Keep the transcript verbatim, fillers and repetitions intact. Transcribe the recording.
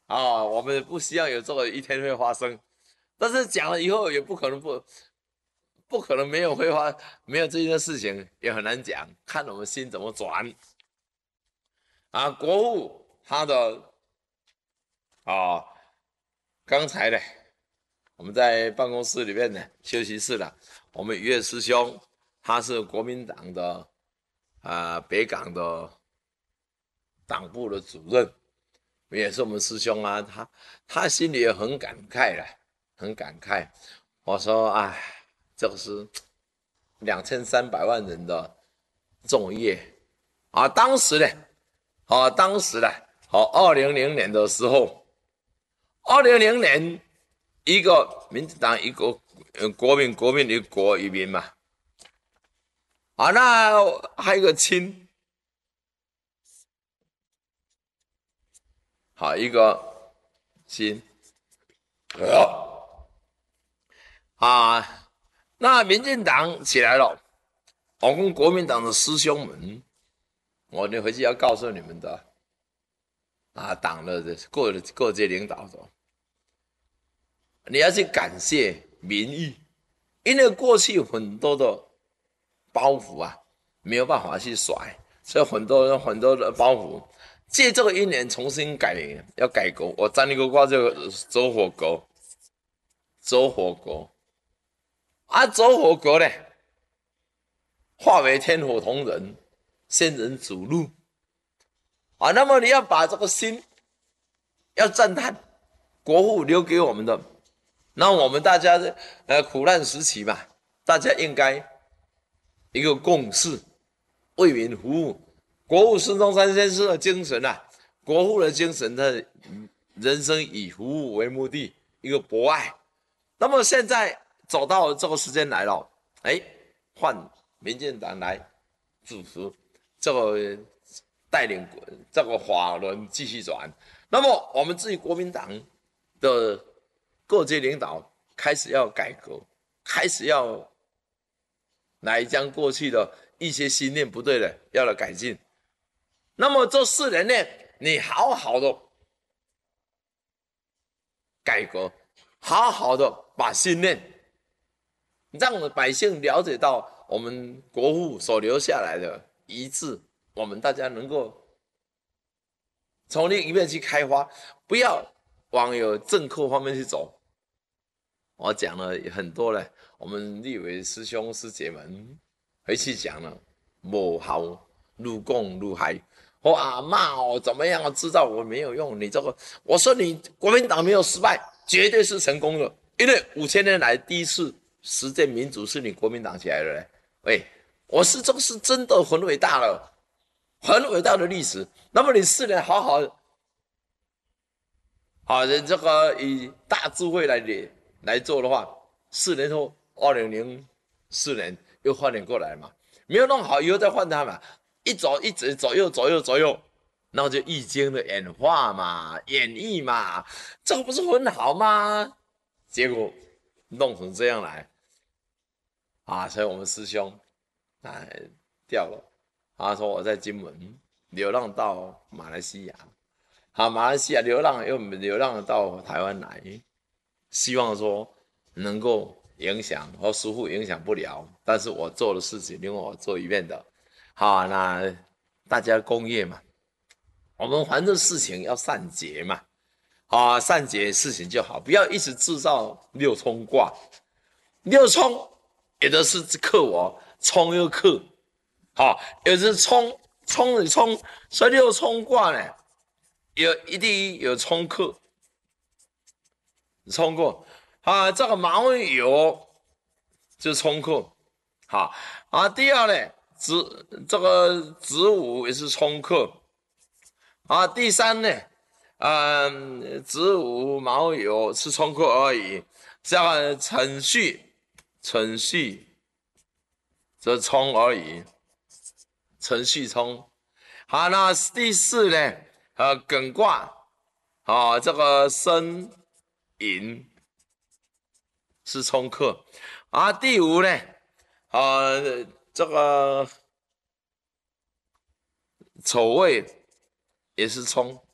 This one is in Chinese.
啊，我们不希望有这个一天会发生，但是讲了以后也不可能不不可能没有会发没有这件事情，也很难讲，看我们心怎么转啊。国父他的啊，刚才呢，我们在办公室里面呢休息室了，我们于岳师兄他是国民党的啊北港的党部的主任。也是我们师兄啊，他他心里也很感慨了，很感慨。我说，哎，这个是两千三百万人的重业啊！当时呢，啊，当时呢，好，二零零年的时候，二零零年一个民进党一个呃国民国民的国一民嘛，啊，那还有一个亲。好，一个心，啊，那民进党起来了，我跟国民党的师兄们，我回去要告诉你们的啊，党的各各界领导者，你要去感谢民意，因为过去很多的包袱啊，没有办法去甩，所以很多人很多的包袱。借这个一年重新改，要改革。我站一个挂这个走火锅，走火锅啊，走火锅呢，化为天火同人，仙人指路啊。那么你要把这个心，要赞叹国父留给我们的，那我们大家呃苦难时期嘛，大家应该一个共识，为民服务。国父孙中山先生的精神啊，国父的精神，他人生以服务为目的，一个博爱。那么现在走到这个时间来了，哎，换民进党来主持，这个带领这个法轮继续转。那么我们自己国民党的各界领导开始要改革，开始要来将过去的一些信念不对的要来改进。那么这四年内，你好好的改革，好好的把信念，让百姓了解到我们国父所留下来的遗志，我们大家能够从另一面去开发，不要往有政客方面去走。我讲了很多了，我们立委师兄师姐们回去讲了，无效，愈讲愈害。哇，骂哦，怎么样？知道我没有用，你这个，我说你国民党没有失败，绝对是成功的，因为五千年来第一次实践民主是你国民党起来的嘞。喂，我是这个是真的很伟大了，很伟大的历史。那么你四年好好，好的这个以大智慧来来做的话，四年后二零零四年又换脸过来嘛，没有弄好以后再换他嘛。一走一直左右左右左右，然后就易经的演化嘛，演绎嘛，这不是很好吗？结果弄成这样来啊！所以我们师兄哎掉了，他说我在金门流浪到马来西亚，好，马来西亚流浪又流浪到台湾来，希望说能够影响和师父影响不了，但是我做的事情因为我做一遍的。好，那大家工业嘛，我们凡这事情要善解嘛，啊，善解事情就好，不要一直制造六冲卦。六冲有的是克我，冲又克，好，有的是冲冲与冲，所以六冲卦呢，有一定有冲克，冲过啊，这个卯酉就冲克，好啊，第二呢。子这个子午也是冲克啊，第三呢，嗯，子午卯酉是冲克而已，这样辰戌辰戌则冲而已，辰戌冲。好，那第四呢，呃，艮卦啊，这个申寅是冲克啊，第五呢，啊。这个丑未也是冲